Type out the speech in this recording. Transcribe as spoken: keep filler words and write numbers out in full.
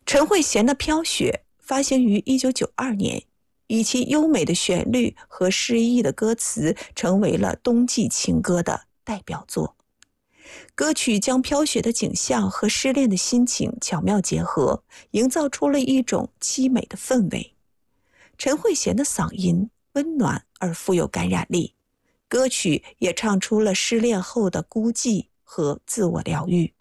陈慧娴的《飘雪》发行于一九九二年，以其优美的旋律和诗意的歌词，成为了冬季情歌的代表作。歌曲将飘雪的景象和失恋的心情巧妙结合，营造出了一种凄美的氛围。陈慧娴的嗓音温暖而富有感染力，歌曲也唱出了失恋后的孤寂和自我疗愈。